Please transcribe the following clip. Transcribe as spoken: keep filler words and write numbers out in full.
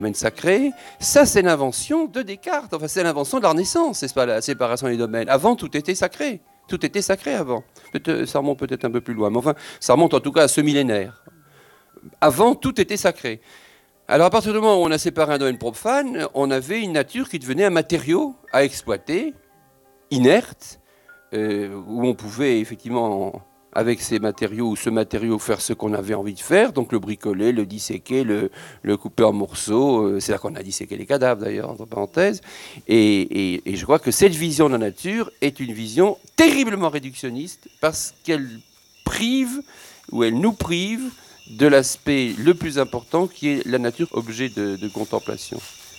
domaine sacré, ça c'est l'invention de Descartes, enfin c'est l'invention de la Renaissance, c'est pas la séparation des domaines. Avant tout était sacré, tout était sacré avant. Ça remonte peut-être un peu plus loin, mais enfin ça remonte en tout cas à ce millénaire. Avant tout était sacré. Alors à partir du moment où on a séparé un domaine profane, on avait une nature qui devenait un matériau à exploiter, inerte, euh, où on pouvait effectivement, avec ces matériaux ou ce matériau, faire ce qu'on avait envie de faire, donc le bricoler, le disséquer, le, le couper en morceaux. Euh, c'est là qu'on a disséqué les cadavres d'ailleurs, entre parenthèses. Et, et, et je crois que cette vision de la nature est une vision terriblement réductionniste parce qu'elle prive, ou elle nous prive, de l'aspect le plus important qui est la nature objet de, de contemplation.